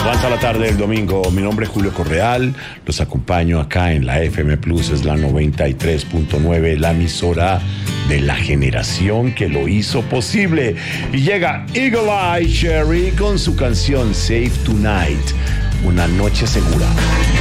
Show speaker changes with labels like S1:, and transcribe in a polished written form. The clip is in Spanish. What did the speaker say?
S1: Avanza la tarde del domingo. Mi nombre es Julio Correal. Los acompaño acá en la FM Plus, es la 93.9, la emisora de la generación que lo hizo posible. Y llega Eagle Eye Cherry con su canción Safe Tonight, una noche segura.